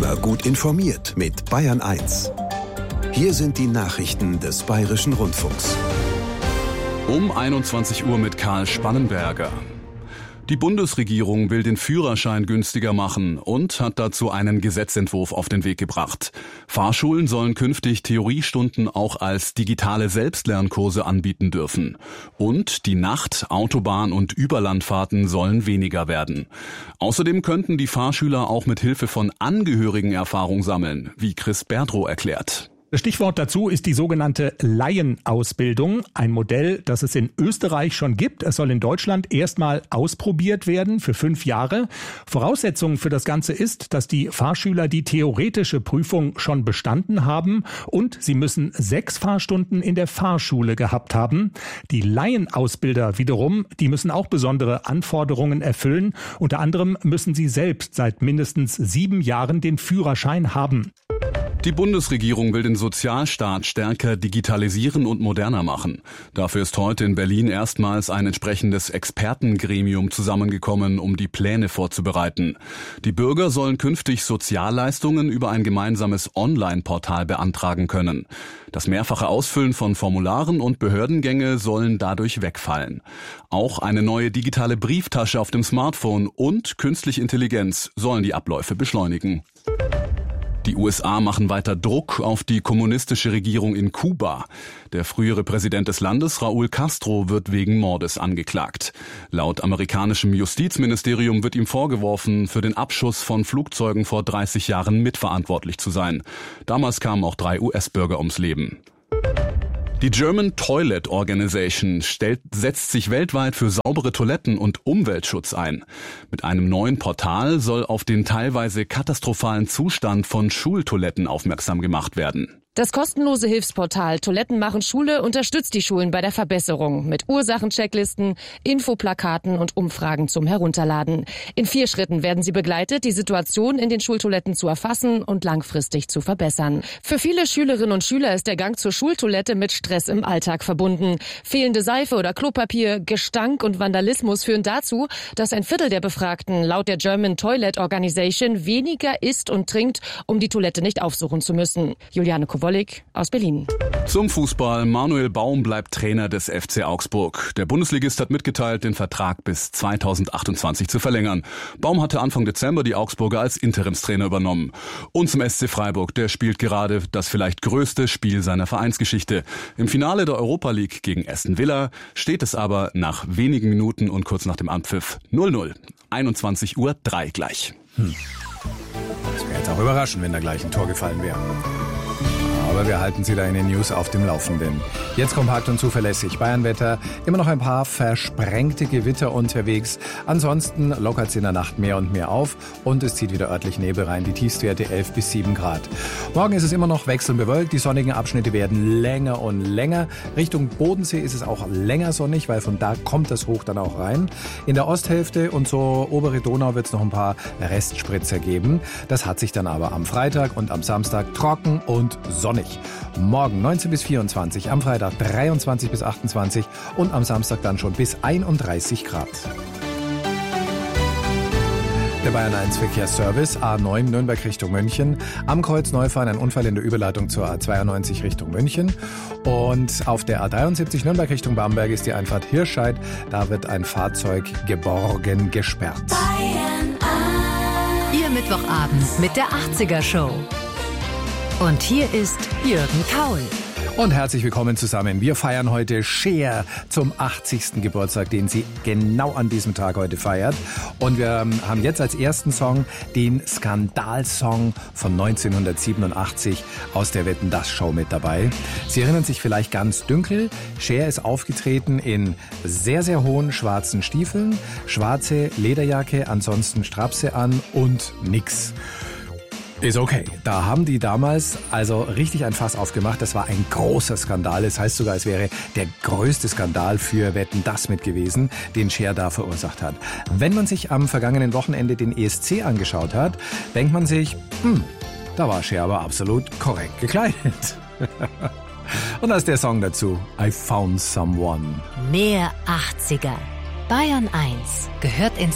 Immer gut informiert mit Bayern 1. Hier sind die Nachrichten des Bayerischen Rundfunks. Um 21 Uhr mit Karl Spannenberger. Die Bundesregierung will den Führerschein günstiger machen und hat dazu einen Gesetzentwurf auf den Weg gebracht. Fahrschulen sollen künftig Theoriestunden auch als digitale Selbstlernkurse anbieten dürfen. Und die Nacht-, Autobahn- und Überlandfahrten sollen weniger werden. Außerdem könnten die Fahrschüler auch mit Hilfe von Angehörigen Erfahrung sammeln, wie Chris Berdrow erklärt. Das Stichwort dazu ist die sogenannte Laienausbildung, ein Modell, das es in Österreich schon gibt. Es soll in Deutschland erstmal ausprobiert werden für 5 Jahre. Voraussetzung für das Ganze ist, dass die Fahrschüler die theoretische Prüfung schon bestanden haben und sie müssen 6 Fahrstunden in der Fahrschule gehabt haben. Die Laienausbilder wiederum, die müssen auch besondere Anforderungen erfüllen. Unter anderem müssen sie selbst seit mindestens 7 Jahren den Führerschein haben. Die Bundesregierung will den Sozialstaat stärker digitalisieren und moderner machen. Dafür ist heute in Berlin erstmals ein entsprechendes Expertengremium zusammengekommen, um die Pläne vorzubereiten. Die Bürger sollen künftig Sozialleistungen über ein gemeinsames Online-Portal beantragen können. Das mehrfache Ausfüllen von Formularen und Behördengänge sollen dadurch wegfallen. Auch eine neue digitale Brieftasche auf dem Smartphone und künstliche Intelligenz sollen die Abläufe beschleunigen. Die USA machen weiter Druck auf die kommunistische Regierung in Kuba. Der frühere Präsident des Landes, Raúl Castro, wird wegen Mordes angeklagt. Laut amerikanischem Justizministerium wird ihm vorgeworfen, für den Abschuss von Flugzeugen vor 30 Jahren mitverantwortlich zu sein. Damals kamen auch 3 US-Bürger ums Leben. Die German Toilet Organization setzt sich weltweit für saubere Toiletten und Umweltschutz ein. Mit einem neuen Portal soll auf den teilweise katastrophalen Zustand von Schultoiletten aufmerksam gemacht werden. Das kostenlose Hilfsportal Toiletten machen Schule unterstützt die Schulen bei der Verbesserung mit Ursachenchecklisten, Infoplakaten und Umfragen zum Herunterladen. In 4 Schritten werden sie begleitet, die Situation in den Schultoiletten zu erfassen und langfristig zu verbessern. Für viele Schülerinnen und Schüler ist der Gang zur Schultoilette mit Stress im Alltag verbunden. Fehlende Seife oder Klopapier, Gestank und Vandalismus führen dazu, dass ein Viertel der Befragten laut der German Toilet Organization weniger isst und trinkt, um die Toilette nicht aufsuchen zu müssen. Juliane Wollig aus Berlin. Zum Fußball. Manuel Baum bleibt Trainer des FC Augsburg. Der Bundesligist hat mitgeteilt, den Vertrag bis 2028 zu verlängern. Baum hatte Anfang Dezember die Augsburger als Interimstrainer übernommen. Und zum SC Freiburg. Der spielt gerade das vielleicht größte Spiel seiner Vereinsgeschichte. Im Finale der Europa League gegen Aston Villa steht es aber nach wenigen Minuten und kurz nach dem Anpfiff 0-0. 21:03 Uhr gleich. Das wäre jetzt auch überraschend, wenn da gleich ein Tor gefallen wäre. Aber wir halten Sie da in den News auf dem Laufenden. Jetzt kompakt und zuverlässig. Bayernwetter, immer noch ein paar versprengte Gewitter unterwegs. Ansonsten lockert es in der Nacht mehr und mehr auf und es zieht wieder örtlich Nebel rein. Die Tiefstwerte 11 bis 7 Grad. Morgen ist es immer noch wechselnd bewölkt. Die sonnigen Abschnitte werden länger und länger. Richtung Bodensee ist es auch länger sonnig, weil von da kommt das Hoch dann auch rein. In der Osthälfte und so obere Donau wird es noch ein paar Restspritzer geben. Das hat sich dann aber am Freitag und am Samstag trocken und sonnig. Morgen 19 bis 24, am Freitag 23 bis 28 und am Samstag dann schon bis 31 Grad. Der Bayern 1 Verkehrsservice, A9 Nürnberg Richtung München. Am Kreuz Neufahren ein Unfall in der Überleitung zur A92 Richtung München. Und auf der A73 Nürnberg Richtung Bamberg ist die Einfahrt Hirscheid. Da wird ein Fahrzeug geborgen gesperrt. Bayern 1. Ihr Mittwochabend mit der 80er Show. Und hier ist Jürgen Kaul. Und herzlich willkommen zusammen. Wir feiern heute Cher zum 80. Geburtstag, den sie genau an diesem Tag heute feiert. Und wir haben jetzt als ersten Song den Skandalsong von 1987 aus der Wetten, dass Show mit dabei. Sie erinnern sich vielleicht ganz dunkel. Cher ist aufgetreten in sehr, sehr hohen schwarzen Stiefeln, schwarze Lederjacke, ansonsten Strapse an und nix. Ist okay. Da haben die damals also richtig ein Fass aufgemacht. Das war ein großer Skandal. Das heißt sogar, es wäre der größte Skandal für Wetten, dass mit gewesen, den Cher da verursacht hat. Wenn man sich am vergangenen Wochenende den ESC angeschaut hat, denkt man sich, da war Cher aber absolut korrekt gekleidet. Und da ist der Song dazu, I Found Someone. Mehr 80er. Bayern 1 gehört ins